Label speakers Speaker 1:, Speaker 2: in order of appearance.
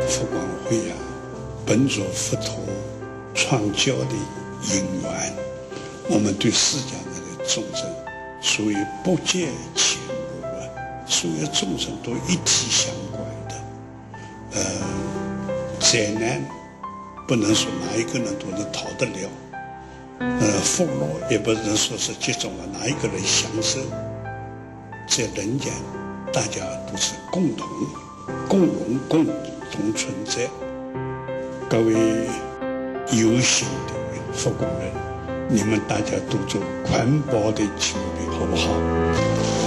Speaker 1: 佛光会啊，本着佛陀传教的因缘，我们对世间的众生，属于不见前路啊，所有众生都一体相关的。灾难不能说哪一个人都能逃得了，福禄也不能说是集中了哪一个人享受。在人间，大家都是共同、共荣、共同存在。各位有心的佛光人，你们大家都做环保的教育，好不好？